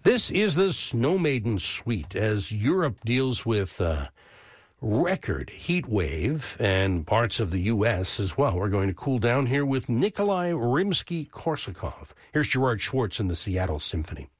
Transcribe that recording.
This is the Snow Maiden Suite as Europe deals with record heat wave and parts of the U.S. as well. We're going to cool down here with Nikolai Rimsky-Korsakov. Here's Gerard Schwartz and the Seattle Symphony.